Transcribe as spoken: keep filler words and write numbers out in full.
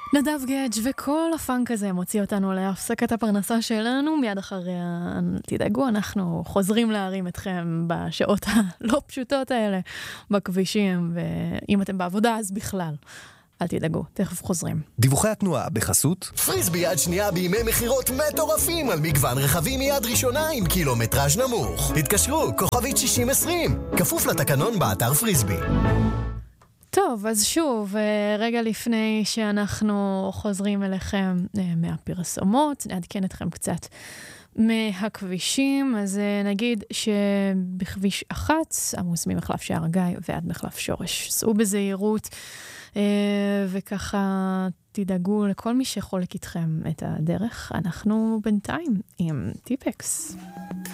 נדב גדג' וכל הפאנק הזה מוציא אותנו להפסקת הפרנסה שלנו. מיד אחריה, תדאגו, אנחנו חוזרים להרים אתכם בשעות הלא פשוטות האלה בכבישים, ואם אתם בעבודה אז בכלל אל תדאגו, תכף חוזרים. דיווחי התנועה בחסות פריסבי יד שנייה בימי מחירות מטורפים על מגוון רכבים מיד ראשונה עם קילומטראז' נמוך. התקשרו, כוכבית שישים עשרים, כפוף לתקנון באתר פריסבי. טוב, אז שוב, רגע לפני שאנחנו חוזרים אליכם מהפרסומות, נעדכן אתכם קצת מהכבישים. אז נגיד שבכביש אחת, עמוס ממחלף שער הגיא ועד מחלף שורש. סעו בזהירות, וככה תדאגו לכל מי שחולק איתכם את הדרך. אנחנו בינתיים עם טיפקס.